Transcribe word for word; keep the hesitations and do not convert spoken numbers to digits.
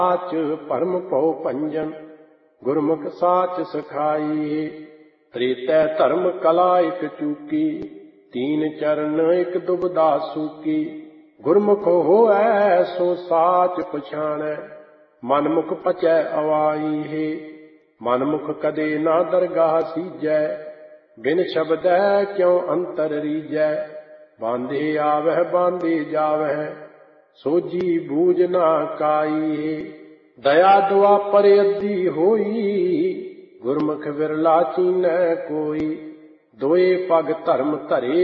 साच परम पौ पंजन गुरमुख साच सखाई। त्रेतै धर्म कला एक चूकी तीन चरण एक दुबदा सूकी। गुरमुख होऐ सो साच पछाणै मनमुख पचै अवाई है। मनमुख कदे ना दरगाह सीजै बिन शब्दै क्यों अंतर रीजै। बांधे आवह बांधे जावह सोजी बूझ ना काई है। दया दुआ पर अद्धी होई गुरमुख विरला चीनै कोई। दोए पग धर्म धरे